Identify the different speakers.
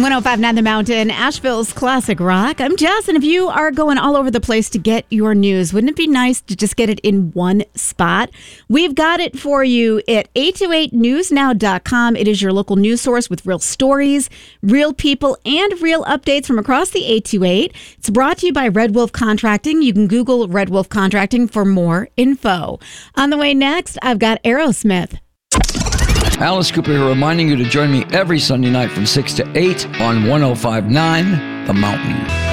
Speaker 1: 105.9 The Mountain, Asheville's classic rock. I'm Jess, and if you are going all over the place to get your news, wouldn't it be nice to just get it in one spot? We've got it for you at 828newsnow.com. It is your local news source with real stories, real people, and real updates from across the 828. It's brought to you by Red Wolf Contracting. You can Google Red Wolf Contracting for more info. On the way next, I've got Aerosmith.
Speaker 2: Alice Cooper here, reminding you to join me every Sunday night from 6 to 8 on 105.9 The Mountain.